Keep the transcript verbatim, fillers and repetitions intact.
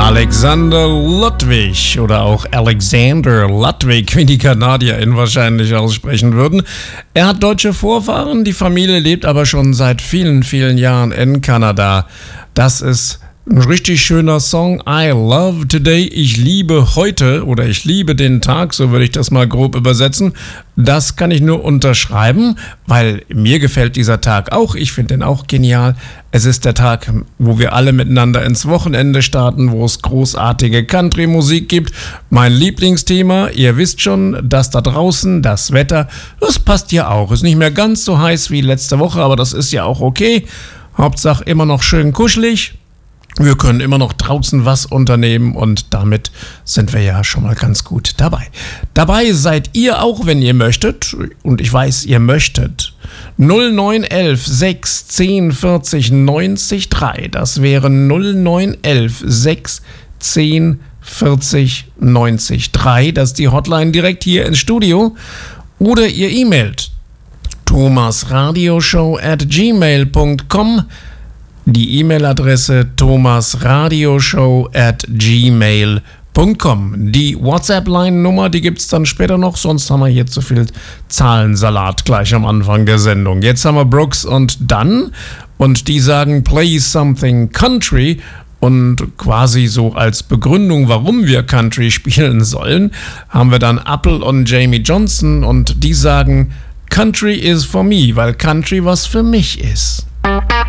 Alexander Ludwig oder auch Alexander Ludwig, wie die KanadierInnen wahrscheinlich aussprechen würden. Er hat deutsche Vorfahren, die Familie lebt aber schon seit vielen, vielen Jahren in Kanada. Das ist ein richtig schöner Song. I love today. Ich liebe heute oder ich liebe den Tag, so würde ich das mal grob übersetzen. Das kann ich nur unterschreiben, weil mir gefällt dieser Tag auch. Ich finde den auch genial. Es ist der Tag, wo wir alle miteinander ins Wochenende starten, wo es großartige Country-Musik gibt. Mein Lieblingsthema, ihr wisst schon, das da draußen, das Wetter, das passt ja auch. Ist nicht mehr ganz so heiß wie letzte Woche, aber das ist ja auch okay. Hauptsache immer noch schön kuschelig. Wir können immer noch draußen was unternehmen und damit sind wir ja schon mal ganz gut dabei. Dabei seid ihr auch, wenn ihr möchtet, und ich weiß, ihr möchtet. null neun elf sechs zehn vierzig neunzig drei, das wäre null neun elf sechs zehn vierzig neunzig drei, das ist die Hotline direkt hier ins Studio. Oder ihr e-mailt thomasradioshow at gmail punkt com. Die E-Mail-Adresse thomasradioshow at gmail punkt com. Die WhatsApp-Line-Nummer, die gibt's dann später noch, sonst haben wir hier zu viel Zahlensalat gleich am Anfang der Sendung. Jetzt haben wir Brooks und Dunn und die sagen Play Something Country und quasi so als Begründung, warum wir Country spielen sollen, haben wir dann Apple und Jamie Johnson und die sagen Country is for me, weil Country was für mich ist.